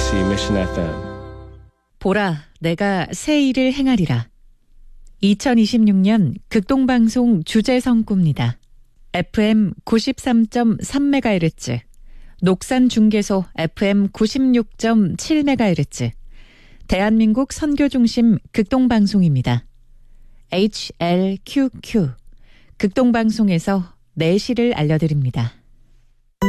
KBOC Mission FM. 보라, 내가 새 일을 행하리라. 2026년 극동방송 주제성구입니다. FM 93.3MHz, 녹산중계소 FM 96.7MHz, 대한민국 선교중심 극동방송입니다. HLQQ, 극동방송에서 내시를 알려드립니다.